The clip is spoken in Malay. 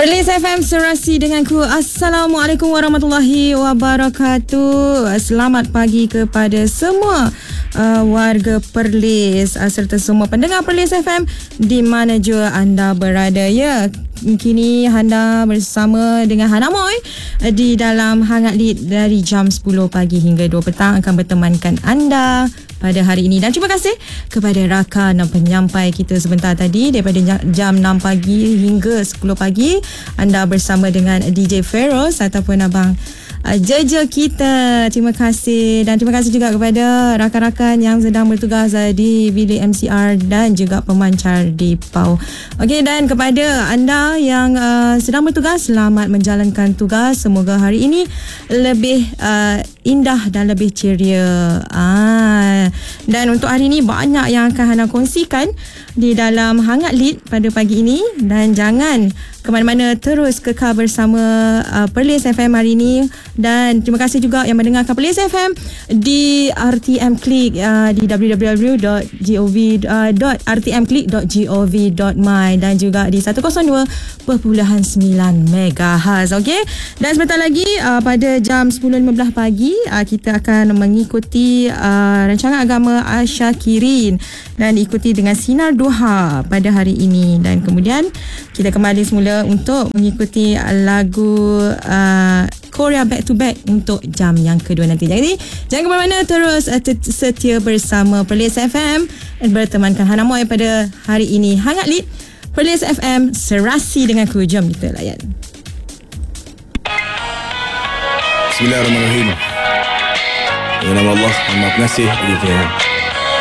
Perlis FM serasi denganku. Assalamualaikum warahmatullahi wabarakatuh. Selamat pagi kepada semua warga Perlis serta semua pendengar Perlis FM di mana jua anda berada. Ya, kini anda bersama dengan Hana Moy di dalam Hangat Lead dari jam 10 pagi hingga 2 petang akan bertemankan anda pada hari ini. Dan terima kasih kepada rakan dan penyampai kita sebentar tadi daripada jam 6 pagi hingga 10 pagi. Anda bersama dengan DJ Feroz ataupun Abang Jaja kita. Terima kasih. Dan terima kasih juga kepada rakan-rakan yang sedang bertugas di bilik MCR dan juga pemancar di PAU. Okey, dan kepada anda yang sedang bertugas, selamat menjalankan tugas. Semoga hari ini lebih indah dan lebih ceria. Dan untuk hari ini banyak yang akan Hana kongsikan di dalam Hangat Lead pada pagi ini. Dan jangan ke mana-mana, terus kekal bersama Perlis FM hari ini. Dan terima kasih juga yang mendengarkan Perlis FM di RTM Click di www.rtmclick.gov.my dan juga di 102.9 MHz. Okey. Dan sebentar lagi pada jam 10.15 pagi kita akan mengikuti rancangan agama Asyakirin dan diikuti dengan Sinar Duha pada hari ini. Dan kemudian kita kembali semula untuk mengikuti lagu Korea Back to Back untuk jam yang kedua nanti. Jadi jangan ke mana-mana, terus setia bersama Perlis FM dan bertemankan Hana Moy pada hari ini. Hangat Lead Perlis FM serasi denganku. Jom kita layan. Bismillahirrahmanirrahim. Dengan nama Allah, Maha Pengasih lagi Penyayang.